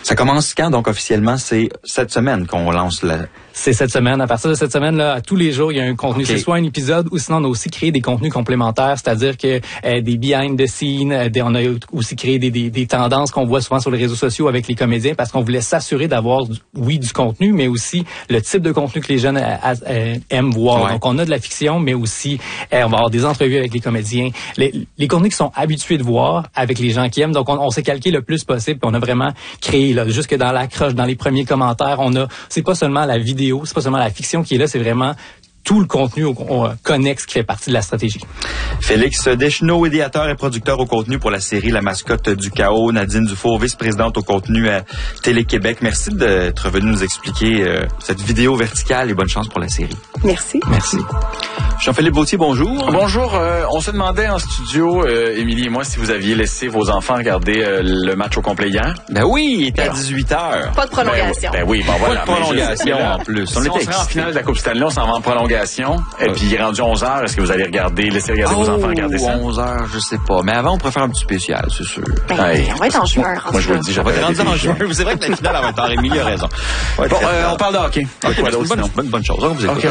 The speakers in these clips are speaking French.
Ça commence quand, donc, officiellement? C'est cette semaine qu'on lance C'est cette semaine. À partir de cette semaine-là, à tous les jours, il y a un contenu. Okay. C'est soit un épisode ou sinon on a aussi créé des contenus complémentaires, c'est-à-dire que des behind the scenes, on a aussi créé des tendances qu'on voit souvent sur les réseaux sociaux avec les comédiens parce qu'on voulait s'assurer d'avoir, du contenu, mais aussi le type de contenu que les jeunes aiment voir. Ouais. Donc, on a de la fiction, mais aussi, on va avoir des entrevues avec les comédiens. Les contenus qui sont habitués de voir avec les gens qui aiment. Donc, on s'est calqué le plus possible. Puis on a vraiment créé, là, jusque dans l'accroche, dans les premiers commentaires, c'est pas seulement la vidéo, c'est pas seulement la fiction qui est là, c'est vraiment tout le contenu connexe qui fait partie de la stratégie. Félix Deschenaux, idéateur et producteur au contenu pour la série La mascotte du chaos. Nadine Dufour, vice-présidente au contenu à Télé-Québec. Merci d'être venu nous expliquer cette vidéo verticale et bonne chance pour la série. Merci. Merci. Jean-Philippe Bautier, bonjour. Bonjour. On se demandait en studio, Émilie et moi, si vous aviez laissé vos enfants regarder le match au complet hier. Ben oui, il était à 18h. Pas de prolongation. Ben oui, voilà. Pas de prolongation en plus. Si on serait en finale de la Coupe Stanley, on s'en va en prolongation. Et puis il est rendu 11h. Est-ce que vous allez laisser regarder vos enfants regarder ça? 11h, je sais pas. Mais avant, on pourrait faire un petit spécial, c'est sûr. On va être en juin. Moi, je vous le dis, on va être rendu en juin. C'est vrai que la finale va être en Émilie a raison. Bon, on parle de hockey. Okay, bonne chose. On vous écoute.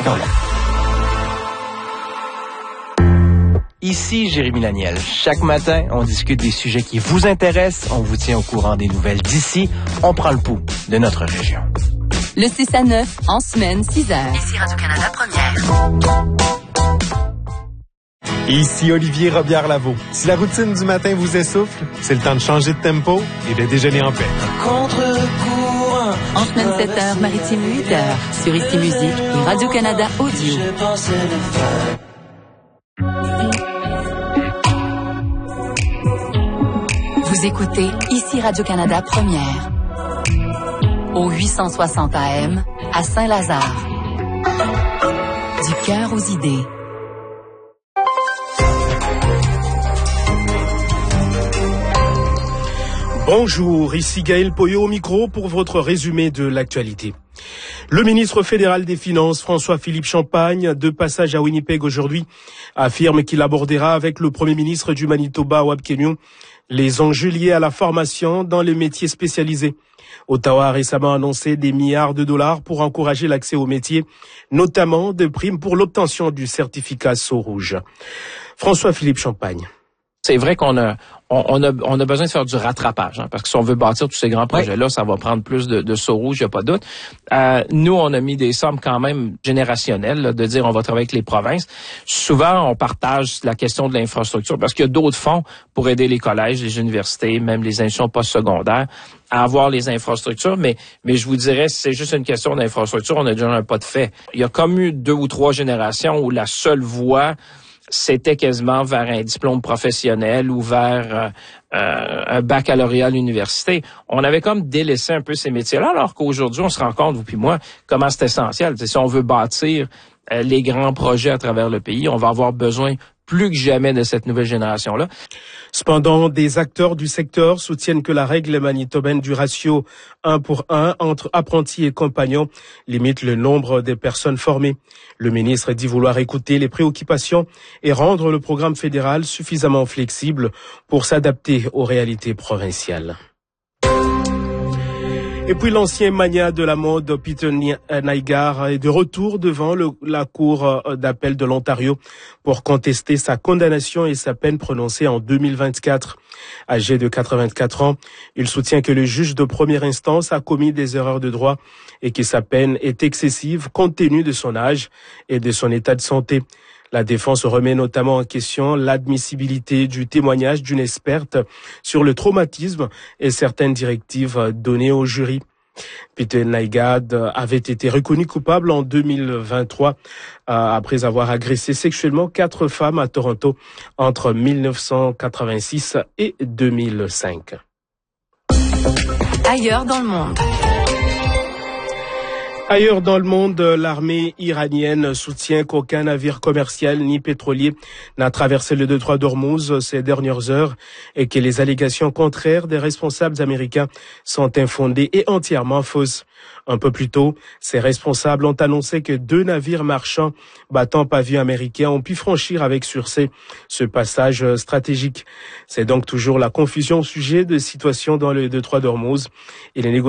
Ici Jérémy Laniel. Chaque matin, on discute des sujets qui vous intéressent. On vous tient au courant des nouvelles d'ici. On prend le pouls de notre région. Le 6 à 9, en semaine, 6h. Ici Radio-Canada Première. Ici Olivier Robillard-Lavaux. Si la routine du matin vous essouffle, c'est le temps de changer de tempo et de déjeuner en paix. Contre-courant. En semaine 7h, Maritime 8h. Sur Ici Musique et Radio-Canada Audio. Vous écoutez Ici Radio-Canada Première. Au 860 AM, à Saint-Lazare. Du cœur aux idées. Bonjour, ici Gaël Poyot au micro pour votre résumé de l'actualité. Le ministre fédéral des Finances, François-Philippe Champagne, de passage à Winnipeg aujourd'hui, affirme qu'il abordera avec le premier ministre du Manitoba, Wab Kenion, les enjeux liés à la formation dans les métiers spécialisés. Ottawa a récemment annoncé des milliards de dollars pour encourager l'accès aux métiers, notamment de primes pour l'obtention du certificat Sceau-Rouge. François-Philippe Champagne. C'est vrai qu'on a besoin de faire du rattrapage, parce que si on veut bâtir tous ces grands projets-là, ça va prendre plus de Sceau-Rouge, il n'y a pas de doute. Nous, on a mis des sommes quand même générationnelles, là, de dire on va travailler avec les provinces. Souvent, on partage la question de l'infrastructure, parce qu'il y a d'autres fonds pour aider les collèges, les universités, même les institutions postsecondaires à avoir les infrastructures, mais je vous dirais, c'est juste une question d'infrastructure, on a déjà un pas de fait. Il y a comme eu 2 ou 3 générations où la seule voie c'était quasiment vers un diplôme professionnel ou vers un baccalauréat à l'université. On avait comme délaissé un peu ces métiers-là, alors qu'aujourd'hui, on se rend compte, vous puis moi, comment c'est essentiel. Si on veut bâtir les grands projets à travers le pays, on va avoir besoin plus que jamais de cette nouvelle génération-là. Cependant, des acteurs du secteur soutiennent que la règle manitobaine du ratio 1:1 entre apprentis et compagnons limite le nombre de personnes formées. Le ministre dit vouloir écouter les préoccupations et rendre le programme fédéral suffisamment flexible pour s'adapter aux réalités provinciales. Et puis l'ancien magnat de la mode, Peter Nygard, est de retour devant la Cour d'appel de l'Ontario pour contester sa condamnation et sa peine prononcée en 2024. Âgé de 84 ans, il soutient que le juge de première instance a commis des erreurs de droit et que sa peine est excessive compte tenu de son âge et de son état de santé. La défense remet notamment en question l'admissibilité du témoignage d'une experte sur le traumatisme et certaines directives données au jury. Peter Nygard avait été reconnu coupable en 2023 après avoir agressé sexuellement 4 femmes à Toronto entre 1986 et 2005. Ailleurs dans le monde. Ailleurs dans le monde, l'armée iranienne soutient qu'aucun navire commercial ni pétrolier n'a traversé le détroit d'Ormuz ces dernières heures et que les allégations contraires des responsables américains sont infondées et entièrement fausses. Un peu plus tôt, ces responsables ont annoncé que 2 navires marchands battant pavillon américain ont pu franchir avec succès ce passage stratégique. C'est donc toujours la confusion au sujet de situation dans le détroit d'Ormuz et les négociations